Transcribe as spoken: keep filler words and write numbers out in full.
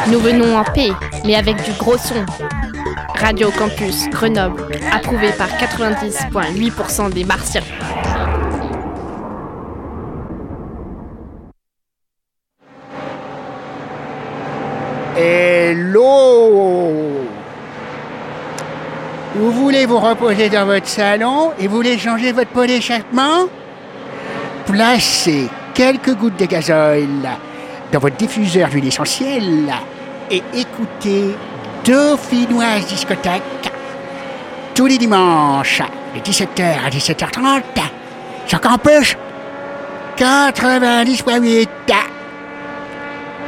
Nous venons en paix, mais avec du gros son. Radio Campus Grenoble, approuvé par quatre-vingt-dix virgule huit pour cent des Martiens. Hello! Vous voulez vous reposer dans votre salon et vous voulez changer votre pot d'échappement? Placez quelques gouttes de gazole dans votre diffuseur d'huile essentielle et écoutez Dauphinoise Discothèque tous les dimanches de dix-sept heures à dix-sept heures trente sur Campus quatre-vingt-dix virgule huit.